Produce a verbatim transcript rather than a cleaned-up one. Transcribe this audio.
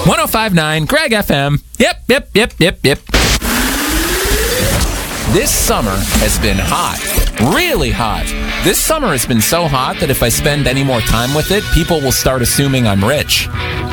one oh five point nine Greg F M. Yep, yep, yep, yep, yep. This summer has been hot. Really hot. This summer has been so hot that if I spend any more time with it, people will start assuming I'm rich.